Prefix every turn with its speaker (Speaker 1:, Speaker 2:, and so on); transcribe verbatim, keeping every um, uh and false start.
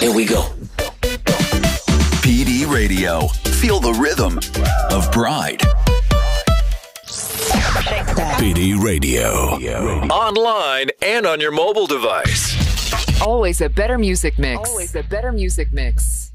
Speaker 1: Here we go.
Speaker 2: P D Radio. Feel the rhythm of Pride. P D Radio.
Speaker 3: Online and on your mobile device.
Speaker 4: Always a better music mix. Always a better music mix.